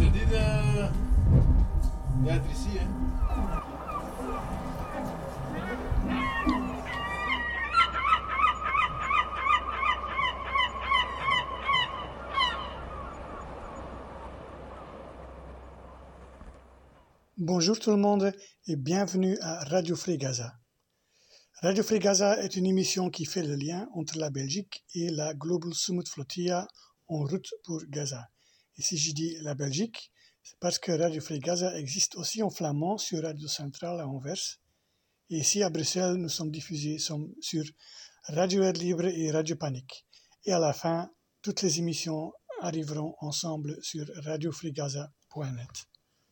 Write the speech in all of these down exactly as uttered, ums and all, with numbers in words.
جديدة يا إدريسية. Bonjour tout le monde et bienvenue à Radio Free Gaza. Radio Free Gaza est une émission qui fait le lien entre la Belgique et la Global Summit Flotilla en route pour Gaza. Et si je dis la Belgique, c'est parce que Radio Free Gaza existe aussi en flamand sur Radio Centrale à Anvers. Et ici à Bruxelles, nous sommes diffusés sur Radio Air Libre et Radio Panique. Et à la fin, toutes les émissions arriveront ensemble sur radio free gaza point net.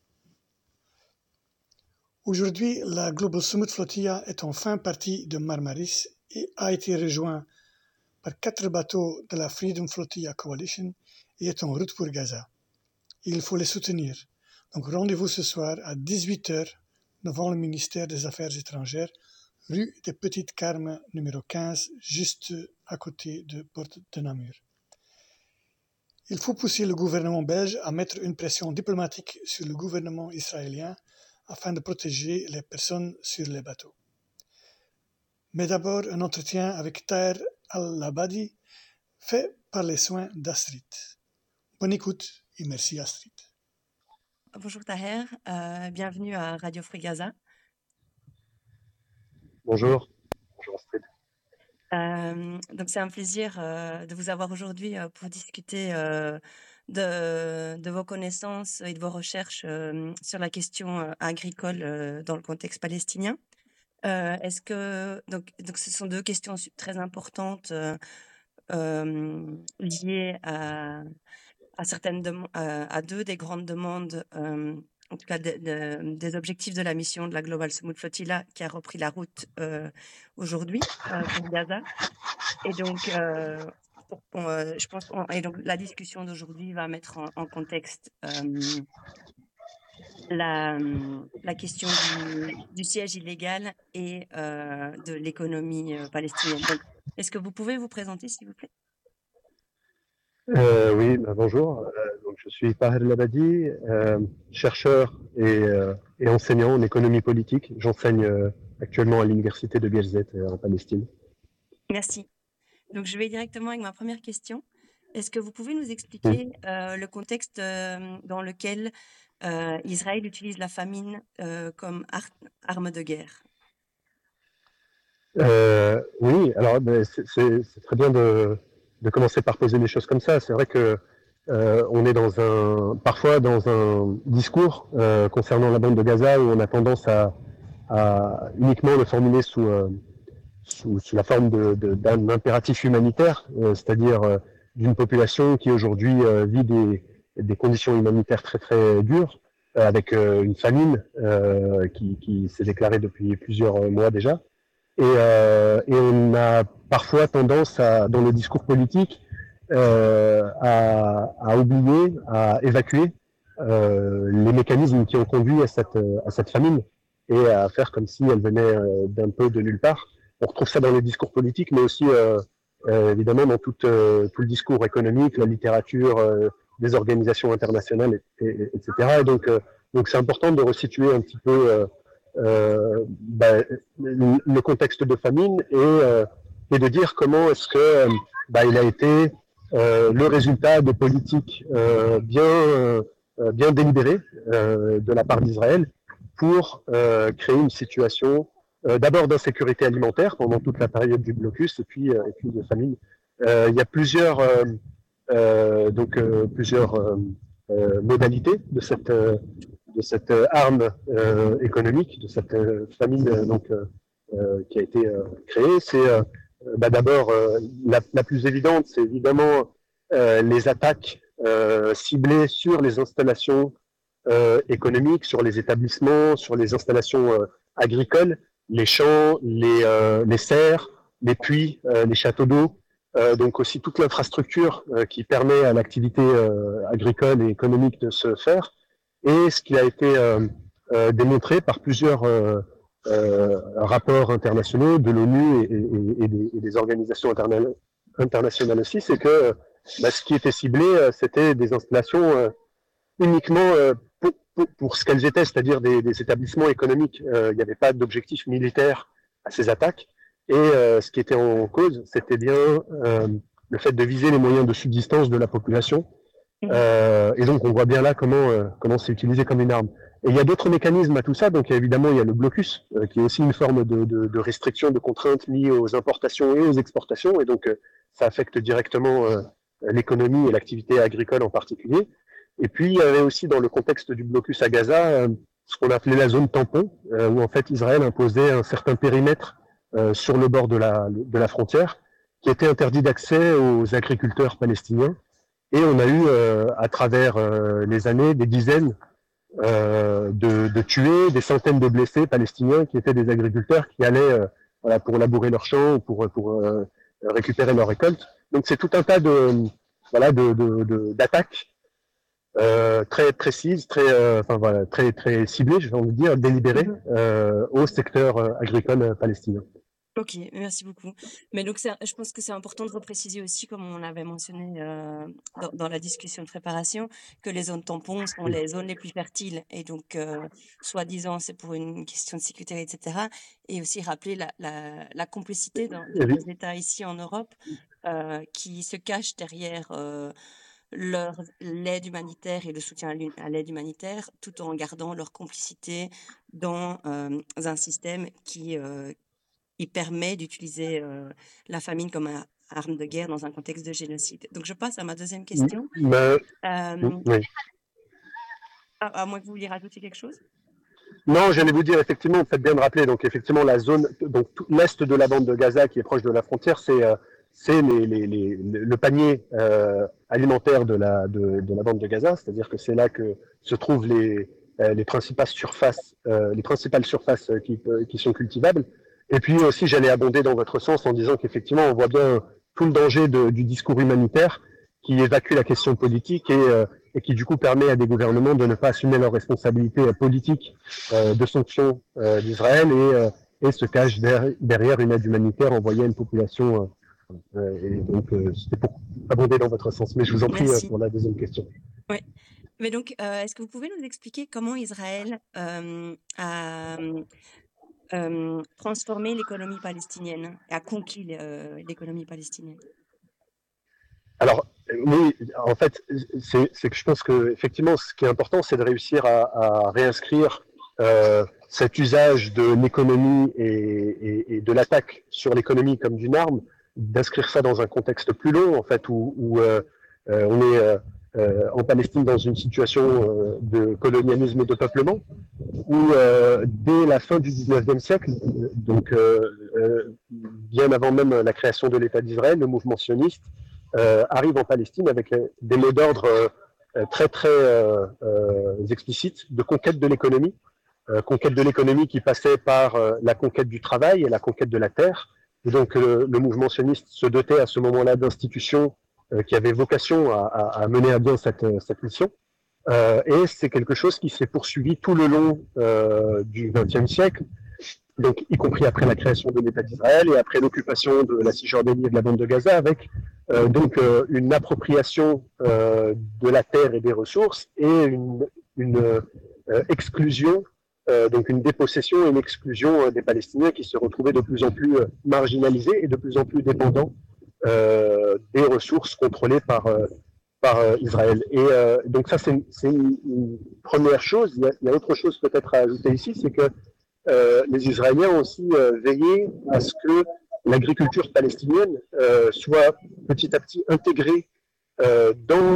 Aujourd'hui, la Global Summit Flotilla est enfin partie de Marmaris et a été rejoint par quatre bateaux de la Freedom Flotilla Coalition et est en route pour Gaza. Et il faut les soutenir. Donc rendez-vous ce soir à dix-huit heures devant le ministère des Affaires étrangères, rue des Petites Carmes numéro quinze, juste à côté de Porte de Namur. Il faut pousser le gouvernement belge à mettre une pression diplomatique sur le gouvernement israélien afin de protéger les personnes sur les bateaux. Mais d'abord, un entretien avec Taher Al-Labadi, fait par les soins d'Astrid. Bonne écoute et merci Astrid. Bonjour Taher, euh, bienvenue à Radio Free Gaza. Bonjour, bonjour Astrid. Euh, donc c'est un plaisir euh, de vous avoir aujourd'hui euh, pour discuter euh, de, de vos connaissances et de vos recherches euh, sur la question euh, agricole euh, dans le contexte palestinien. Euh, est-ce que donc, donc ce sont deux questions très importantes euh, euh, liées à, à certaines dem- à, à deux des grandes demandes, euh, en tout cas de, de, des objectifs de la mission de la Global Summit Flotilla qui a repris la route euh, aujourd'hui euh, pour Gaza. Et donc, euh, pour, pour, euh, je pense qu'on- et donc la discussion d'aujourd'hui va mettre en, en contexte euh, la, la question du, du siège illégal et euh, de l'économie euh, palestinienne. Donc, est-ce que vous pouvez vous présenter, s'il vous plaît? Euh, oui, bah, bonjour. Euh, donc, je suis Taher Al-Labadi, euh, chercheur et, euh, et enseignant en économie politique. J'enseigne euh, actuellement à l'université de Bielzet euh, en Palestine. Merci. Donc, je vais directement avec ma première question. Est-ce que vous pouvez nous Oui. expliquer euh, le contexte euh, dans lequel euh, Israël utilise la famine euh, comme ar- arme de guerre? Euh, oui, alors ben, c'est c'est- c'est très bien de, de commencer par poser les choses comme ça. C'est vrai que euh, on est dans un, parfois dans un discours euh, concernant la bande de Gaza où on a tendance à, à uniquement le formuler sous, euh, sous, sous la forme de, de, d'un impératif humanitaire, euh, c'est-à-dire euh, d'une population qui aujourd'hui euh, vit des, des conditions humanitaires très très dures, euh, avec euh, une famine euh, qui, qui s'est déclarée depuis plusieurs mois déjà. Et, euh, et on a parfois tendance, à, dans le discours politique, euh, à, à oublier, à évacuer euh, les mécanismes qui ont conduit à cette, à cette famine et à faire comme si elle venait euh, d'un peu de nulle part. On retrouve ça dans les discours politiques, mais aussi euh, euh, évidemment dans tout, euh, tout le discours économique, la littérature, euh, des organisations internationales, et, et, etc. Et donc, euh, donc c'est important de resituer un petit peu euh, euh, bah, le, le contexte de famine et, euh, et de dire comment est-ce que bah, il a été euh, le résultat de politiques euh, bien, euh, bien délibérées euh, de la part d'Israël pour euh, créer une situation euh, d'abord d'insécurité alimentaire pendant toute la période du blocus et puis, euh, et puis de famine. Euh, il y a plusieurs, euh, euh, donc, euh, plusieurs euh, euh, modalités de cette, euh, de cette euh, arme euh, économique, de cette euh, famine euh, donc, euh, euh, qui a été euh, créée. C'est euh, bah, d'abord euh, la, la plus évidente, c'est évidemment euh, les attaques euh, ciblées sur les installations euh, économiques, sur les établissements, sur les installations euh, agricoles, les champs, les, euh, les serres, les puits, euh, les châteaux d'eau, euh, donc aussi toute l'infrastructure euh, qui permet à l'activité euh, agricole et économique de se faire. Et ce qui a été euh, euh, démontré par plusieurs euh, euh, rapports internationaux de l'ONU et, et, et, des, et des organisations interna- internationales aussi, c'est que bah, ce qui était ciblé, c'était des installations euh, uniquement euh, pour, pour, pour ce qu'elles étaient, c'est-à-dire des, des établissements économiques. Euh, il n'y avait pas d'objectif militaire à ces attaques. Et euh, ce qui était en cause, c'était bien euh, le fait de viser les moyens de subsistance de la population. Euh, et donc, on voit bien là comment euh, comment c'est utilisé comme une arme. Et il y a d'autres mécanismes à tout ça. Donc, évidemment, il y a le blocus, euh, qui est aussi une forme de, de, de restriction, de contrainte liée aux importations et aux exportations. Et donc, euh, ça affecte directement euh, l'économie et l'activité agricole en particulier. Et puis, il y avait aussi, dans le contexte du blocus à Gaza, euh, ce qu'on appelait la zone tampon, euh, où en fait Israël imposait un certain périmètre euh, sur le bord de la, de la frontière, qui était interdit d'accès aux agriculteurs palestiniens. Et on a eu, euh, à travers euh, les années, des dizaines euh, de, de tués, des centaines de blessés palestiniens qui étaient des agriculteurs qui allaient euh, voilà, pour labourer leurs champs ou pour, pour euh, récupérer leurs récoltes. Donc c'est tout un tas de voilà de, de, de, d'attaques euh, très précises, très euh, enfin voilà très très ciblées, j'ai envie de dire délibérées euh, au secteur euh, agricole euh, palestinien. Ok, merci beaucoup. Mais donc, c'est- je pense que c'est important de repréciser aussi, comme on l'avait mentionné euh, dans, dans la discussion de préparation, que les zones tampons sont les zones les plus fertiles. Et donc, euh, soi-disant, c'est pour une question de sécurité, et cetera. Et aussi rappeler la, la, la complicité dans- de nos États ici en Europe euh, qui se cachent derrière euh, leur l'aide humanitaire et le soutien à l'hu- à l'aide humanitaire, tout en gardant leur complicité dans euh, un système qui, euh, il permet d'utiliser euh, la famine comme un- arme de guerre dans un contexte de génocide. Donc, je passe à ma deuxième question. Ben, Euh, oui. à, à moins que vous vouliez rajouter quelque chose. Non, j'allais vous dire, effectivement, vous faites bien de rappeler, donc effectivement, la zone, donc tout l'est de la bande de Gaza, qui est proche de la frontière, c'est euh, c'est les, les, les, le panier euh, alimentaire de la, de, de la bande de Gaza, c'est-à-dire que c'est là que se trouvent les, euh, les principales surfaces, euh, les principales surfaces qui, qui sont cultivables. Et puis aussi, j'allais abonder dans votre sens en disant qu'effectivement, on voit bien tout le danger de, du discours humanitaire qui évacue la question politique et euh, et qui du coup permet à des gouvernements de ne pas assumer leurs responsabilités euh, politiques euh, de sanctions euh, d'Israël et, euh, et se cache der derrière une aide humanitaire envoyée à une population. Euh, et donc euh, c'était pour abonder dans votre sens. Mais je vous en prie euh, pour la deuxième question. Oui. Mais donc, euh, est-ce que vous pouvez nous expliquer comment Israël euh, a euh, transformé l'économie palestinienne, a conquis euh, l'économie palestinienne? Alors, oui, en fait, c'est que je pense que effectivement, ce qui est important, c'est de réussir à, à réinscrire euh, cet usage de l'économie et, et, et de l'attaque sur l'économie comme d'une arme, d'inscrire ça dans un contexte plus long, en fait, où, où euh, euh, on est euh, euh, en Palestine dans une situation euh, de colonialisme et de peuplement, où euh, dès la fin du dix-neuvième siècle, donc euh, euh, bien avant même la création de l'État d'Israël, le mouvement sioniste Euh, arrive en Palestine avec euh, des mots d'ordre euh, très très euh, euh, explicites de conquête de l'économie, euh, conquête de l'économie qui passait par euh, la conquête du travail et la conquête de la terre. Et donc euh, le mouvement sioniste se dotait à ce moment-là d'institutions euh, qui avaient vocation à, à, à mener à bien cette, cette mission. Euh, et c'est quelque chose qui s'est poursuivi tout le long euh, du vingtième siècle, donc y compris après la création de l'État d'Israël et après l'occupation de la Cisjordanie et de la bande de Gaza, avec euh, donc euh, une appropriation euh, de la terre et des ressources et une, une euh, exclusion, euh, donc une dépossession et une exclusion euh, des Palestiniens qui se retrouvaient de plus en plus euh, marginalisés et de plus en plus dépendants euh, des ressources contrôlées par euh, par euh, Israël. Et euh, donc ça, c'est une, une première chose. Il y a, il y a autre chose peut-être à ajouter ici, c'est que Euh, les Israéliens ont aussi euh, veillé à ce que l'agriculture palestinienne euh, soit petit à petit intégrée euh, dans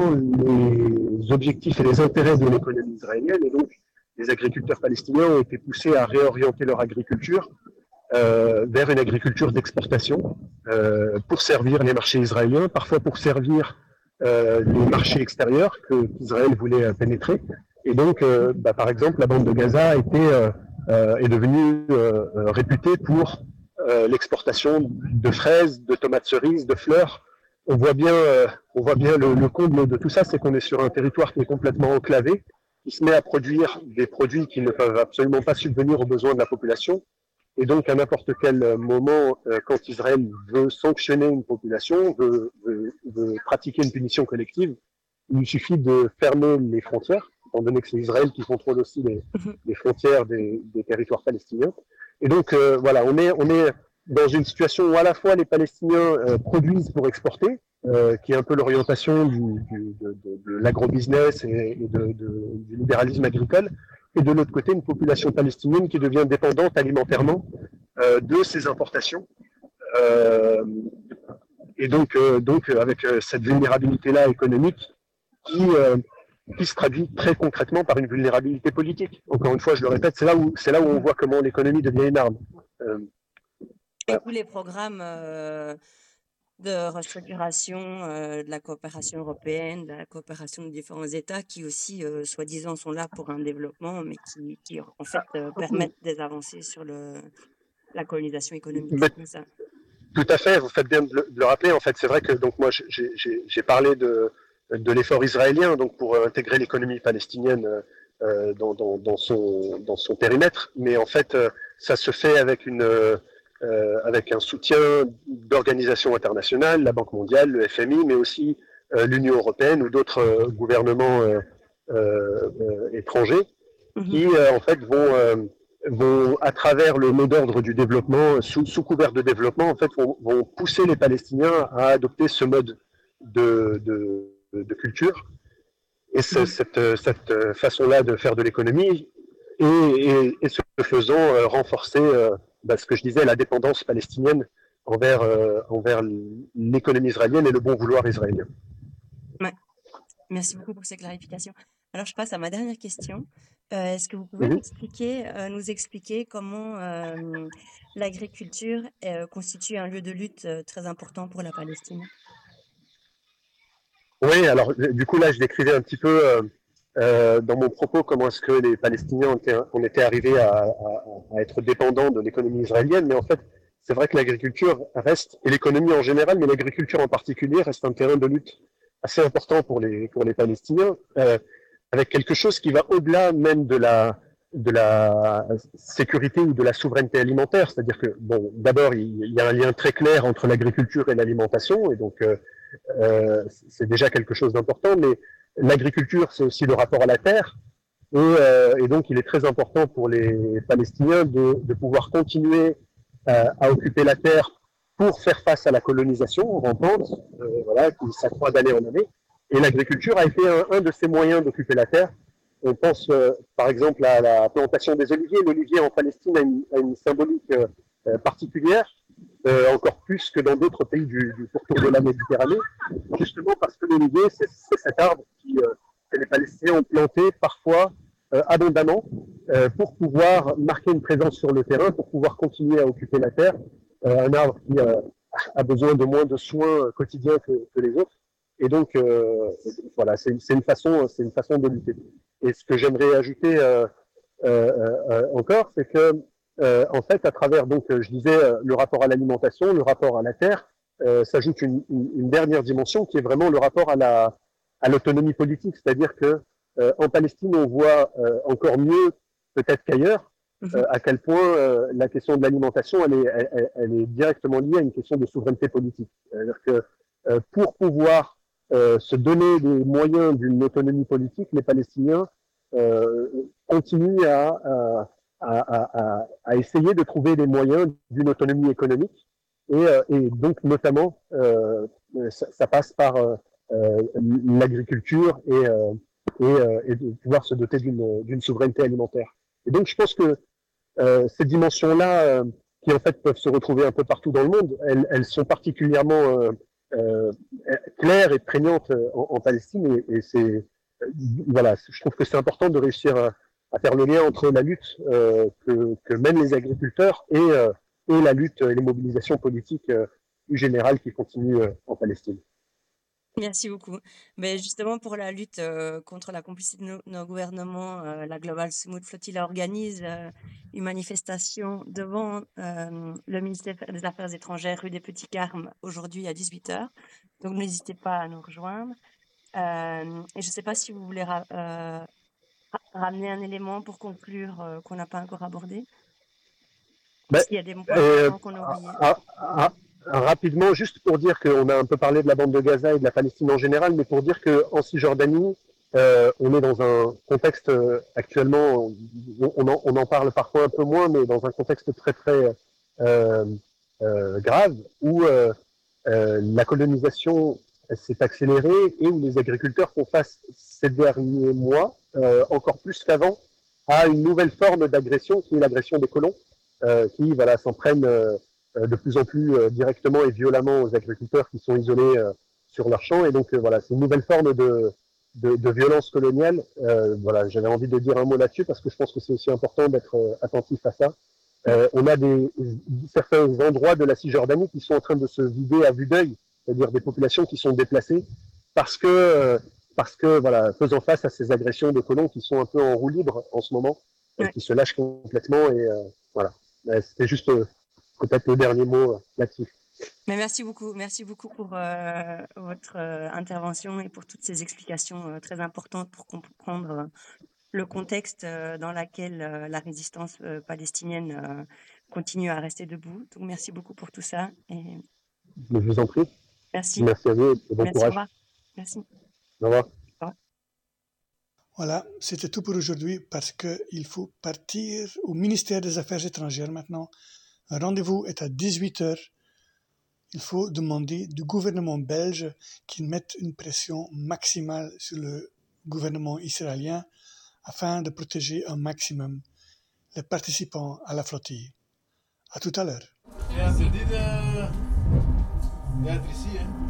les objectifs et les intérêts de l'économie israélienne. Et donc, les agriculteurs palestiniens ont été poussés à réorienter leur agriculture euh, vers une agriculture d'exportation euh, pour servir les marchés israéliens, parfois pour servir euh, les marchés extérieurs que qu'Israël voulait euh, pénétrer. Et donc, euh, bah, par exemple, la bande de Gaza a été euh, Euh, est devenu euh, réputé pour euh, l'exportation de fraises, de tomates cerises, de fleurs. On voit bien, euh, on voit bien le, le comble de tout ça, c'est qu'on est sur un territoire qui est complètement enclavé, qui se met à produire des produits qui ne peuvent absolument pas subvenir aux besoins de la population. Et donc, à n'importe quel moment, euh, quand Israël veut sanctionner une population, veut, veut, veut pratiquer une punition collective, il suffit de fermer les frontières, étant donné que c'est Israël qui contrôle aussi les, les frontières des, des territoires palestiniens. Et donc, euh, voilà, on est, on est dans une situation où à la fois les Palestiniens euh, produisent pour exporter, euh, qui est un peu l'orientation du, du, de, de, de l'agrobusiness et, et de, de, du libéralisme agricole, et de l'autre côté, une population palestinienne qui devient dépendante alimentairement euh, de ces importations. Euh, et donc, euh, donc, avec euh, cette vulnérabilité-là économique qui, euh, qui se traduit très concrètement par une vulnérabilité politique. Encore une fois, je le répète, c'est là où, c'est là où on voit comment l'économie devient une arme. Euh, Et tous les programmes euh, de restructuration euh, de la coopération européenne, de la coopération de différents États qui aussi, euh, soi-disant, sont là pour un développement, mais qui, qui en fait, euh, permettent des avancées sur le, la colonisation économique. mais, C'est bien ça. tout à fait, vous faites bien de le, de le rappeler. En fait, c'est vrai que donc moi, j'ai, j'ai, j'ai parlé de, de l'effort israélien donc pour intégrer l'économie palestinienne euh, dans, dans, dans, son, dans son périmètre, mais en fait, euh, ça se fait avec une euh, avec un soutien d'organisations internationales, la Banque mondiale, le F M I, mais aussi euh, l'Union européenne ou d'autres euh, gouvernements euh, euh, étrangers qui euh, en fait vont euh, vont à travers le mot d'ordre du développement, sous, sous couvert de développement, en fait, vont, vont pousser les Palestiniens à adopter ce mode de, de, de culture et ce, cette, cette façon-là de faire de l'économie et, et, et ce faisant euh, renforcer euh, bah, ce que je disais, la dépendance palestinienne envers, euh, envers l'économie israélienne et le bon vouloir israélien. Ouais. Merci beaucoup pour ces clarifications. Alors, je passe à ma dernière question. Euh, est-ce que vous pouvez Mm-hmm. nous expliquer, euh, nous expliquer comment euh, l'agriculture euh, constitue un lieu de lutte euh, très important pour la Palestine? Oui, alors du coup là, je décrivais un petit peu euh, euh, dans mon propos comment est-ce que les Palestiniens ont été, ont été arrivés à, à, à être dépendants de l'économie israélienne, mais en fait, c'est vrai que l'agriculture reste, et l'économie en général, mais l'agriculture en particulier, reste un terrain de lutte assez important pour les, pour les Palestiniens, euh, avec quelque chose qui va au-delà même de la, de la sécurité ou de la souveraineté alimentaire. C'est-à-dire que, bon, d'abord, il, il y a un lien très clair entre l'agriculture et l'alimentation, et donc euh, euh, c'est déjà quelque chose d'important, mais l'agriculture, c'est aussi le rapport à la terre, et, euh, et donc il est très important pour les Palestiniens de, de pouvoir continuer euh, à occuper la terre pour faire face à la colonisation rampante, euh, voilà, qui s'accroît d'année en année. Et l'agriculture a été un, un de ces moyens d'occuper la terre. On pense euh, par exemple à la plantation des oliviers. L'olivier en Palestine a une, a une symbolique euh, particulière, euh, encore plus que dans d'autres pays du, du pourtour de la Méditerranée, justement parce que l'olivier, c'est, c'est cet arbre qui, euh, que les Palestiniens ont planté parfois euh, abondamment euh, pour pouvoir marquer une présence sur le terrain, pour pouvoir continuer à occuper la terre. Euh, un arbre qui euh, a besoin de moins de soins quotidiens que, que les autres. Et donc, euh, voilà, c'est, c'est, une façon, c'est une façon de lutter. Et ce que j'aimerais ajouter euh, euh, euh, encore, c'est que, euh, en fait, à travers, donc, je disais, le rapport à l'alimentation, le rapport à la terre, euh, s'ajoute une, une, une dernière dimension qui est vraiment le rapport à, la, à l'autonomie politique. C'est-à-dire que euh, en Palestine, on voit euh, encore mieux, peut-être qu'ailleurs, euh, à quel point euh, la question de l'alimentation, elle est, elle, elle est directement liée à une question de souveraineté politique. C'est-à-dire que euh, pour pouvoir euh, se donner les moyens d'une autonomie politique, les Palestiniens euh, continuent à, à, à, à, à essayer de trouver les moyens d'une autonomie économique. Et, euh, et donc, notamment, euh, ça, ça passe par euh, l'agriculture et, euh, et, euh, et de pouvoir se doter d'une, d'une souveraineté alimentaire. Et donc, je pense que euh, ces dimensions-là, euh, qui en fait peuvent se retrouver un peu partout dans le monde, elles, elles sont particulièrement euh, euh, claires et prégnantes en, en Palestine. Et, et c'est, voilà, je trouve que c'est important de réussir à, à faire le lien entre la lutte euh, que, que mènent les agriculteurs et, euh, et la lutte et les mobilisations politiques euh, plus générales qui continuent euh, en Palestine. Merci beaucoup. Mais justement, pour la lutte euh, contre la complicité de nos, nos gouvernements, euh, la Global Smooth Flotilla organise euh, une manifestation devant euh, le ministère des Affaires étrangères, rue des Petits Carmes, aujourd'hui à dix-huit heures. Donc, n'hésitez pas à nous rejoindre. Euh, et je ne sais pas si vous voulez ra- euh, ramener un élément pour conclure euh, qu'on n'a pas encore abordé. Ben, S'il y a des points euh, importants qu'on a oubliés. à, à, rapidement, juste pour dire qu'on a un peu parlé de la bande de Gaza et de la Palestine en général, mais pour dire qu'en Cisjordanie, euh, on est dans un contexte euh, actuellement, on en, on en parle parfois un peu moins, mais dans un contexte très très euh, euh, grave où euh, euh, la colonisation s'est accélérée et où les agriculteurs font face ces derniers mois, euh, encore plus qu'avant, à une nouvelle forme d'agression qui est l'agression des colons, euh, qui voilà, s'en prennent euh, de plus en plus euh, directement et violemment aux agriculteurs qui sont isolés euh, sur leurs champs. Et donc euh, voilà, c'est une nouvelle forme de, de, de violence coloniale. Euh, voilà, j'avais envie de dire un mot là-dessus parce que je pense que c'est aussi important d'être euh, attentif à ça. Euh, on a des, certains endroits de la Cisjordanie qui sont en train de se vider à vue d'œil, c'est-à-dire des populations qui sont déplacées parce que, euh, parce que voilà, faisant face à ces agressions de colons qui sont un peu en roue libre en ce moment, et Ouais. qui se lâchent complètement. Et euh, voilà, c'était juste euh, peut-être le dernier mot euh, là-dessus. Mais merci beaucoup, merci beaucoup pour euh, votre euh, intervention et pour toutes ces explications euh, très importantes pour comprendre euh, le contexte euh, dans lequel euh, la résistance euh, palestinienne euh, continue à rester debout. Donc merci beaucoup pour tout ça et Mais je vous en prie. merci. Merci à vous et bon Merci, au courage. revoir. Merci. Au revoir. Voilà, c'était tout pour aujourd'hui parce qu'il faut partir au ministère des Affaires étrangères maintenant. Un rendez-vous est à dix-huit heures. Il faut demander du gouvernement belge qu'il mette une pression maximale sur le gouvernement israélien afin de protéger un maximum les participants à la flottille. À tout à l'heure. هي جديدة جات ريسي